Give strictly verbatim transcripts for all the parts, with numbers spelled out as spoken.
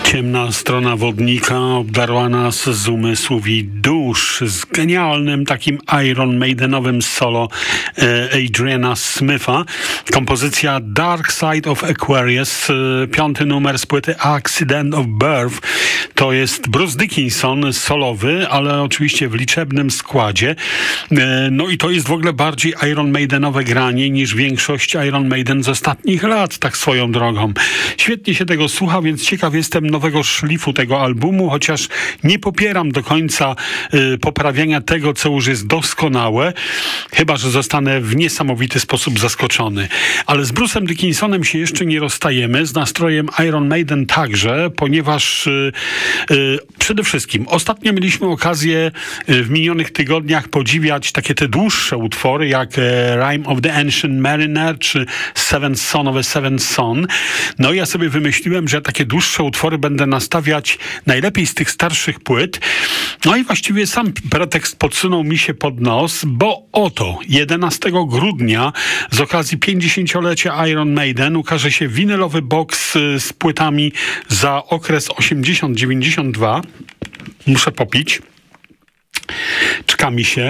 Ciemna strona wodnika obdarła nas z umysłów i dusz z genialnym takim Iron Maidenowym solo e, Adriana Smitha. Kompozycja Dark Side of Aquarius, e, piąty numer z płyty Accident of Birth. To jest Bruce Dickinson solowy, ale oczywiście w liczebnym składzie. E, no i to jest w ogóle bardziej Iron Maidenowe granie niż większość Iron Maiden z ostatnich lat, tak swoją drogą. Świetnie się tego słucha, więc ciekaw jestem nowego szlifu tego albumu, chociaż nie popieram do końca y, poprawiania tego, co już jest doskonałe, chyba że zostanę w niesamowity sposób zaskoczony. Ale z Bruce'em Dickinsonem się jeszcze nie rozstajemy, z nastrojem Iron Maiden także, ponieważ y, y, przede wszystkim ostatnio mieliśmy okazję y, w minionych tygodniach podziwiać takie te dłuższe utwory, jak y, Rime of the Ancient Mariner czy Seventh Son of a Seventh Son. No i ja sobie wymyśliłem, że takie dłuższe utwory będę nastawiać najlepiej z tych starszych płyt. No i właściwie sam pretekst podsunął mi się pod nos, bo oto jedenastego grudnia z okazji pięćdziesięciolecia Iron Maiden ukaże się winylowy box z płytami za okres osiemdziesiąt dziewięćdziesiąt dwa. Muszę popić. Czeka mi się.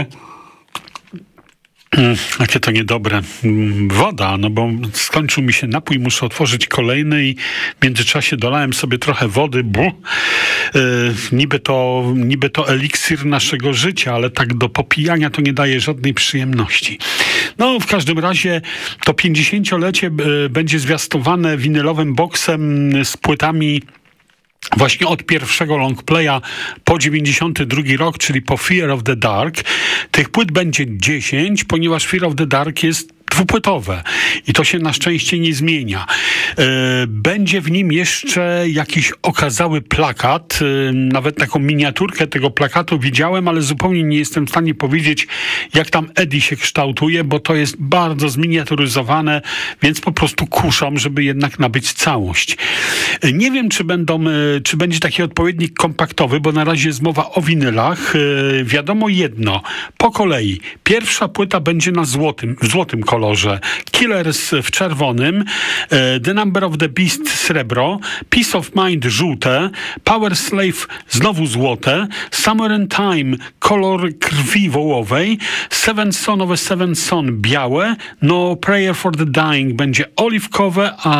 Mm, jakie to niedobre. Mm, woda, no bo skończył mi się napój, muszę otworzyć kolejny i w międzyczasie dolałem sobie trochę wody, bu. Yy, niby to, niby to eliksir naszego życia, ale tak do popijania to nie daje żadnej przyjemności. No, w każdym razie to pięćdziesięciolecie yy, będzie zwiastowane winylowym boksem z płytami właśnie od pierwszego longplaya po dziewięćdziesiąty drugi rok, czyli po Fear of the Dark. Tych płyt będzie dziesięć, ponieważ Fear of the Dark jest dwupłytowe i to się na szczęście nie zmienia. Będzie w nim jeszcze jakiś okazały plakat, nawet taką miniaturkę tego plakatu widziałem, ale zupełnie nie jestem w stanie powiedzieć, jak tam Eddie się kształtuje, bo to jest bardzo zminiaturyzowane, więc po prostu kuszam, żeby jednak nabyć całość. Nie wiem, czy będą, czy będzie taki odpowiednik kompaktowy, bo na razie jest mowa o winylach. Wiadomo jedno, po kolei. Pierwsza płyta będzie na złotym, w złotym kolorze. Killers w czerwonym, The Number of the Beast srebro, Peace of Mind żółte, Power Slave znowu złote, Summer in Time kolor krwi wołowej, Seventh Son of a Seventh Son białe, No Prayer for the Dying będzie oliwkowe, a